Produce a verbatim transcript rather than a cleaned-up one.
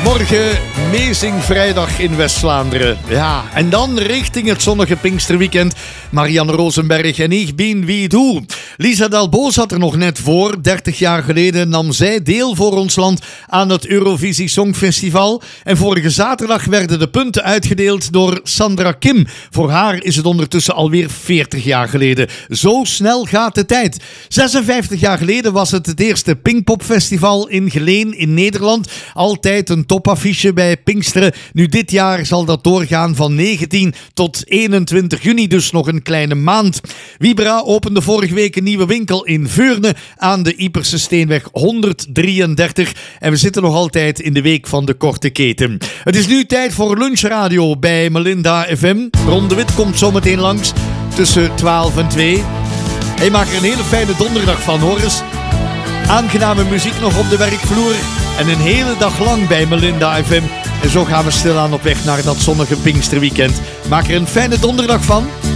Morgen Amazing Vrijdag in West-Vlaanderen. Ja, en dan richting het zonnige Pinksterweekend. Marianne Rosenberg en ik ben wie doe. Lisa Dalbo zat er nog net voor. dertig jaar geleden nam zij deel voor ons land aan het Eurovisie Songfestival. En vorige zaterdag werden de punten uitgedeeld door Sandra Kim. Voor haar is het ondertussen alweer veertig jaar geleden. Zo snel gaat de tijd. zesenvijftig jaar geleden was het het eerste Pinkpopfestival in Geleen in Nederland. Altijd een topaffiche bij Pinksteren. Nu dit jaar zal dat doorgaan van negentien tot eenentwintig juni, dus nog een kleine maand. Vibra opende vorige week een nieuwe winkel in Veurne aan de Ieperse Steenweg honderddrieëndertig. En we zitten nog altijd in de week van de korte keten. Het is nu tijd voor lunchradio bij Melinda F M. Ron de Wit komt zometeen langs tussen twaalf en twee. Hij maakt er een hele fijne donderdag van, hoor eens. Aangename muziek nog op de werkvloer. En een hele dag lang bij Melinda F M. En zo gaan we stilaan op weg naar dat zonnige Pinksterweekend. Maak er een fijne donderdag van.